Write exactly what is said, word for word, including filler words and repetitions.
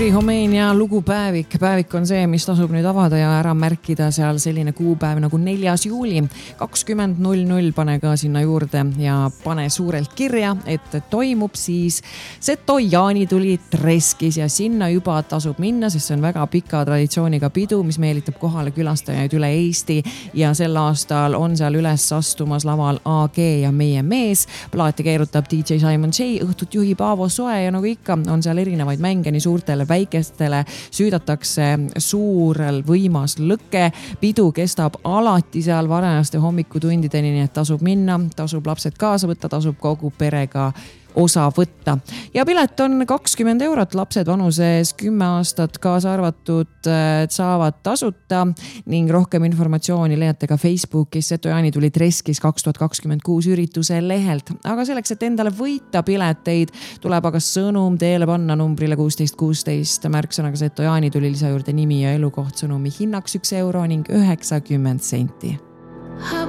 Homeenia lugupäevik. Päevik on see, mis tasub nüüd avada ja ära märkida seal selline kuupäev nagu neljas juuli. kakskümmend null null pane ka sinna juurde ja pane suurelt kirja, et toimub siis Seto jaanituli Treskis ja sinna juba tasub minna, sest see on väga pika traditsiooniga pidu, mis meelitab kohale külastajaid üle Eesti ja sel aastal on seal üles astumas laval A G ja Meie mees. Plaati keerutab D J Simon J, õhtut juhib Aavo Soe ja nagu ikka on seal erinevaid mänge nii suurtele väikestele, süüdatakse suurel võimas lõkke. Pidu kestab alati seal varajaste hommikutundideni, nii et tasub minna, tasub lapsed kaasa võtta, tasub kogu perega osa võtta. Ja pilet on kakskümmend eurot, lapsed vanuses kümme aastat kaasa arvatud saavad tasuta ning rohkem informatsiooni leiate ka Facebookis Seto jaanituli Treskis kaks tuhat kakskümmend kuus ürituse lehelt. Aga selleks, et endale võita pileteid, tuleb aga sõnum teele panna numbrile kuusteist kuusteist märksõnaga Seto jaanituli lisa juurde nimi ja elukoht, sõnumi hinnaks üks euro ning üheksakümmend senti.